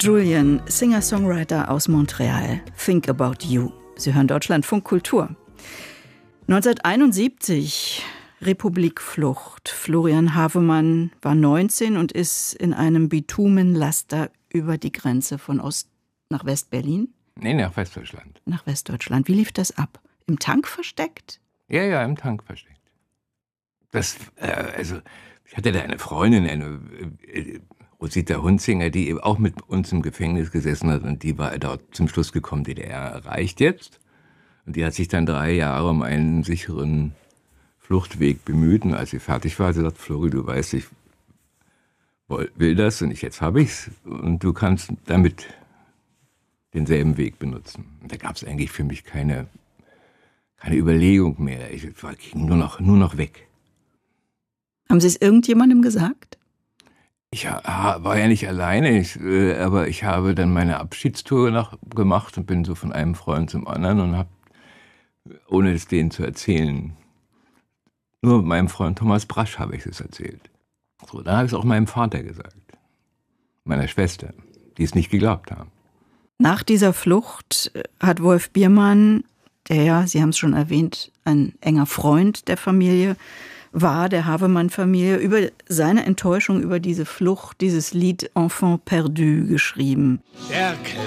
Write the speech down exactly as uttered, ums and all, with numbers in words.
Julian, Singer-Songwriter aus Montreal. Think About You. Sie hören Deutschlandfunk Kultur. neunzehnhunderteinundsiebzig, Republikflucht. Florian Havemann war neunzehn und ist in einem Bitumenlaster über die Grenze von Ost nach West-Berlin? Nee, nach Westdeutschland. Nach Westdeutschland. Wie lief das ab? Im Tank versteckt? Ja, ja, im Tank versteckt. Das, äh, also, ich hatte da eine Freundin, eine äh, Rosita Hunzinger, die eben auch mit uns im Gefängnis gesessen hat und die war dort zum Schluss gekommen, D D R erreicht jetzt. Und die hat sich dann drei Jahre um einen sicheren Fluchtweg bemüht. Und als sie fertig war, sie sagt, Flori, du weißt, ich will das und ich, jetzt habe ich's und du kannst damit denselben Weg benutzen. Und da gab es eigentlich für mich keine, keine Überlegung mehr. Ich war, ging nur noch, nur noch weg. Haben Sie es irgendjemandem gesagt? Ich war ja nicht alleine, ich, äh, aber ich habe dann meine Abschiedstour nach, gemacht und bin so von einem Freund zum anderen und habe, ohne es denen zu erzählen, nur meinem Freund Thomas Brasch habe ich es erzählt. So, dann habe ich es auch meinem Vater gesagt, meiner Schwester, die es nicht geglaubt haben. Nach dieser Flucht hat Wolf Biermann, der ja, Sie haben es schon erwähnt, ein enger Freund der Familie war, der Havemann-Familie, über seine Enttäuschung über diese Flucht, dieses Lied Enfant perdu geschrieben. Der